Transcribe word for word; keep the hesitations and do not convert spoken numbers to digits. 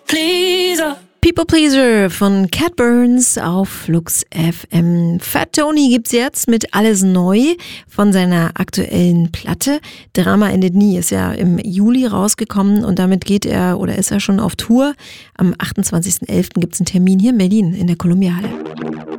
Pleaser. People Pleaser von Cat Burns auf Flux F M. Fat Tony gibt's jetzt mit Alles Neu von seiner aktuellen Platte. Drama endet nie, ist ja im Juli rausgekommen und damit geht er oder ist er schon auf Tour. Am achtundzwanzigsten elften gibt's einen Termin hier in Berlin in der Columbia Halle.